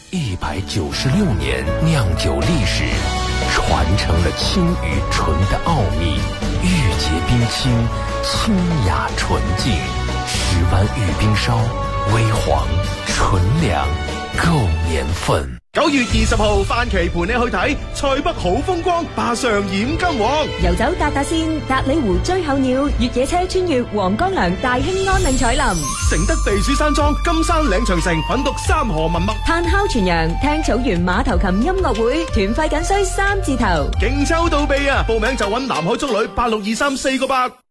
196年酿酒历史，传承了清与纯的奥秘，玉洁冰清，清雅纯净。10湾玉冰烧，微黄纯良，夠年份。 9月20號，范琪陪你去睇塞北好風光，霸上染金王， 遊走達達線、達里湖追候鳥，越野車穿越黃江梁、大興安嶺彩林， 承德避暑山莊、金山嶺長城，品讀三河文脈， 炭烤全羊，聽草原馬頭琴音樂會，團費僅需3字頭， 勁抽到痹啊！報名就揾南海中旅8623 4個8。